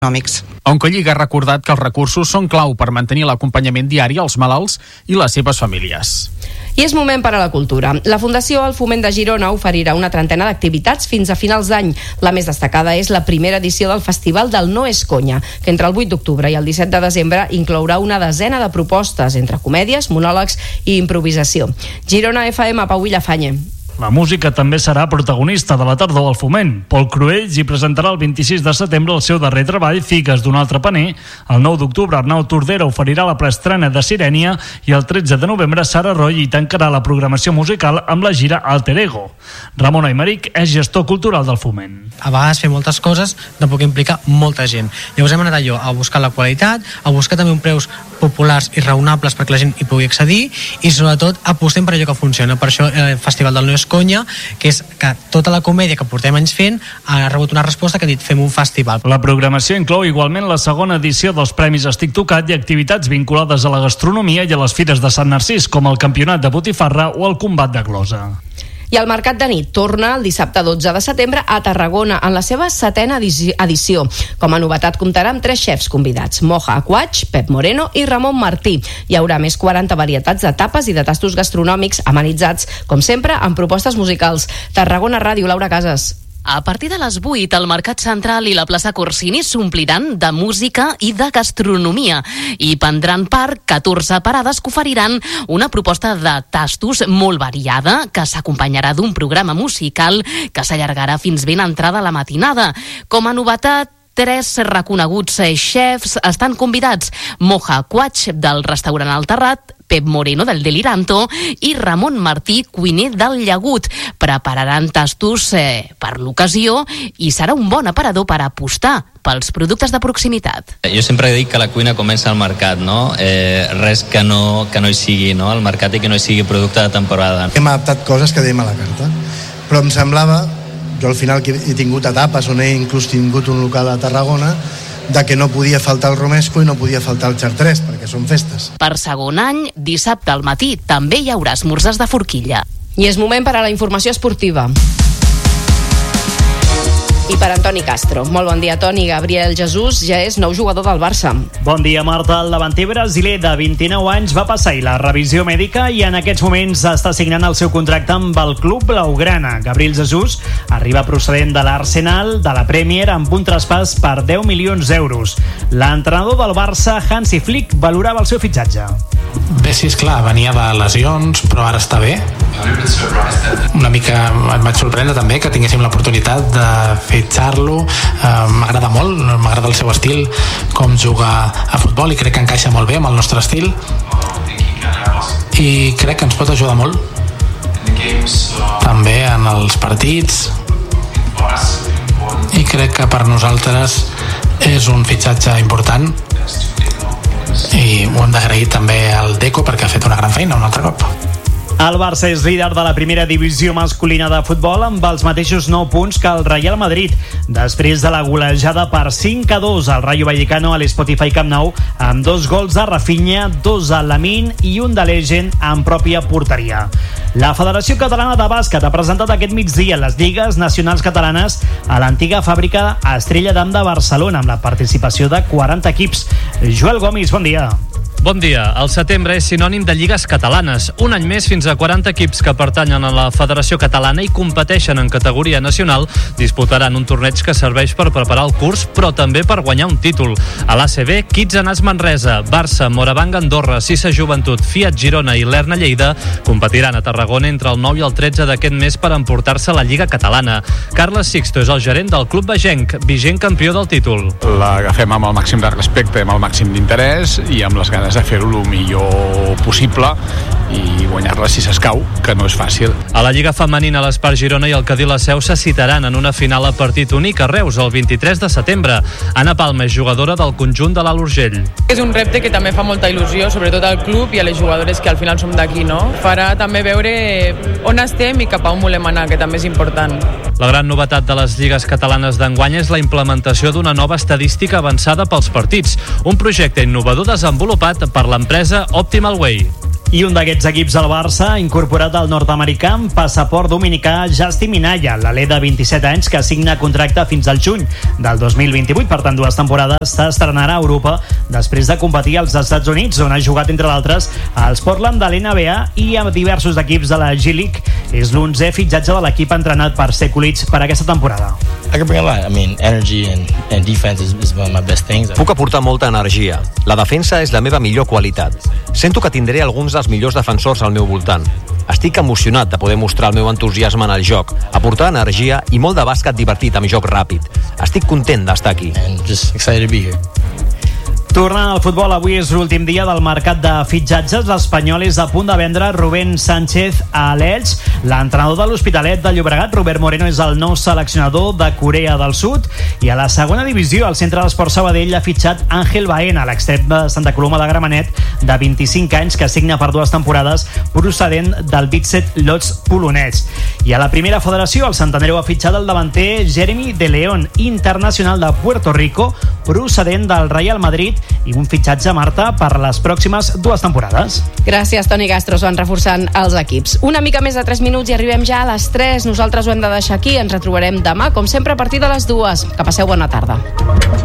econòmics. Oncolliga ha recordat que els recursos són clau per mantenir l'acompanyament diari als malalts i les seves famílies. I és moment per a la cultura. La Fundació El Foment de Girona oferirà una trentena d'activitats fins a finals d'any. La més destacada és la primera edició del Festival del No és Conya, que entre el 8 d'octubre i el 17 de desembre inclourà una desena de propostes entre comèdies, monòlegs i improvisació. Girona FM, Pau Villafañe. La música també serà protagonista de la tardor del Foment. Pol Cruells hi presentarà el 26 de setembre el seu darrer treball, Figues d'un altre paner. El 9 d'octubre Arnau Tordera oferirà la preestrena de Sirènia i el 13 de novembre Sara Roy hi tancarà la programació musical amb la gira Alter Ego. Ramon Aymeric és gestor cultural del Foment. A vegades fer moltes coses tampoc implica molta gent. Llavors hem anat allò a buscar la qualitat, a buscar també uns preus populars i raonables perquè la gent hi pugui accedir i sobretot apostem per allò que funciona. Per això el Festival del No és Conya, que és que tota la comèdia que portem anys fent ha rebut una resposta que ha dit fem un festival. La programació inclou igualment la segona edició dels Premis Estic Tocat i activitats vinculades a la gastronomia i a les fires de Sant Narcís, com el Campionat de Botifarra o el Combat de Glosa. I el Mercat de Nit torna el dissabte 12 de setembre a Tarragona en la seva 7a edició. Com a novetat comptarà amb 3 xefs convidats, Moja Aquach, Pep Moreno i Ramon Martí. Hi haurà més 40 varietats de tapes i de tastos gastronòmics amenitzats, com sempre, amb propostes musicals. Tarragona Ràdio, Laura Casas. A partir de les 8, el Mercat Central i la plaça Corsini s'ompliran de música i de gastronomia i prendran part 14 parades que oferiran una proposta de tastos molt variada que s'acompanyarà d'un programa musical que s'allargarà fins ben entrada la matinada. Com a novetat, 3 reconeguts xefs estan convidats: Moja Quach, del restaurant El Terrat, Pep Moreno, del Deliranto, i Ramon Martí, cuiner del Llagut. Prepararan tastos per l'ocasió i serà un bon aparador per apostar pels productes de proximitat. Jo sempre dic que la cuina comença al mercat, no? Res que no hi sigui, no? Al mercat, i que no hi sigui producte de temporada. Hem adaptat coses que dèiem a la carta, però em semblava, jo al final que he tingut etapes on he inclús tingut un local a Tarragona, de que no podia faltar el romesco i no podia faltar el xartrés, perquè són festes. Per segon any, dissabte al matí també hi haurà esmorzars de forquilla. I és moment per a la informació esportiva. I per Antoni Castro. Molt bon dia, Toni. Gabriel Jesús ja és nou jugador del Barça. Bon dia, Marta. El davanter brasiler de 29 anys va passar la revisió mèdica i en aquests moments està signant el seu contracte amb el club blaugrana. Gabriel Jesús arriba procedent de l'Arsenal, de la Premier, amb un traspàs per 10 milions d'euros. L'entrenador del Barça, Hansi Flick, valorava el seu fitxatge. Bé, sí, esclar, venia de lesions, però ara està bé. Una mica em vaig sorprendre també que tinguéssim l'oportunitat de fitxar-lo. M'agrada molt, m'agrada el seu estil, com jugar a futbol, i crec que encaixa molt bé amb el nostre estil i crec que ens pot ajudar molt també en els partits, i crec que per nosaltres és un fitxatge important i ho hem d'agrair també al Deco perquè ha fet una gran feina un altre cop. El Barça és líder de la primera divisió masculina de futbol amb els mateixos 9 punts que el Real Madrid, després de la golejada per 5-2 al Rayo Vallecano a l'Spotify Camp Nou, amb 2 gols de Rafinha, 2 de Lamine i un de Legend en pròpia porteria. La Federació Catalana de Bàsquet ha presentat aquest migdia les lligues nacionals catalanes a l'antiga fàbrica Estrella d'Am de Barcelona, amb la participació de 40 equips. Joel Gomis, bon dia. Bon dia. El setembre és sinònim de lligues catalanes. Un any més, fins a 40 equips que pertanyen a la Federació Catalana i competeixen en categoria nacional disputaran un torneig que serveix per preparar el curs, però també per guanyar un títol. A l'ACB, Kids Anas Manresa, Barça, Moravang Andorra, Sisa Joventut, Fiat Girona i Lerna Lleida competiran a Tarragona entre el 9 i el 13 d'aquest mes per emportar-se la Lliga Catalana. Carles Sixto és el gerent del Club Begenc, vigent campió del títol. L'agafem amb el màxim de respecte, amb el màxim d'interès i amb les ganes de fer-ho el millor possible i guanyar-la si s'escau, que no és fàcil. A la Lliga Femenina, l'Espar Girona i el Cadí La Seu se citaran en una final a partit únic a Reus el 23 de setembre. Anna Palma és jugadora del conjunt de l'Alt Urgell. És un repte que també fa molta il·lusió, sobretot al club i a les jugadores que al final som d'aquí, no? Farà també veure on estem i cap a on volem anar, que també és important. La gran novetat de les lligues catalanes d'enguany és la implementació d'una nova estadística avançada pels partits, un projecte innovador desenvolupat per l'empresa Optimal Way. I un d'aquests equips del Barça ha incorporat el nord-americà amb passaport dominicà Justin Minaya, l'alè de 27 anys que signa contracte fins al juny del 2028, per tant 2 temporades. S'estrenarà a Europa després de competir als Estats Units, on ha jugat entre d'altres als Portland de l'NBA i a diversos equips de la G-League. És l'11è fitxatge de l'equip entrenat per Sekulic per aquesta temporada. Puc aportar molta energia. La defensa és la meva millor qualitat. Sento que tindré alguns dels millors defensors al meu voltant. Estic emocionat de poder mostrar el meu entusiasme en el joc, aportar energia i molt de bàsquet divertit amb joc ràpid. Estic content d'estar aquí. Tornant al futbol, avui és l'últim dia del mercat de fitxatges. L'Espanyol és a punt de vendre Rubén Sánchez a l'Elx. L'entrenador de l'Hospitalet de Llobregat, Robert Moreno, és el nou seleccionador de Corea del Sud. I a la segona divisió, el centre d'Esport Sabadell ha fitxat Ángel Baena, l'extrem de Santa Coloma de Gramenet, de 25 anys, que signa per 2 temporades, procedent del Vitesse Lodz polonès. I a la primera federació, el Santandereu ha fitxat el davanter Jeremy de León, internacional de Puerto Rico, procedent del Real Madrid, i un fitxatge, Marta, per les pròximes 2 temporades. Gràcies, Toni Castro. Van reforçant els equips. Una mica més de 3 minuts i arribem ja a les 3. Nosaltres ho hem de deixar aquí. Ens retrobarem demà, com sempre, a partir de les 2. Que passeu bona tarda.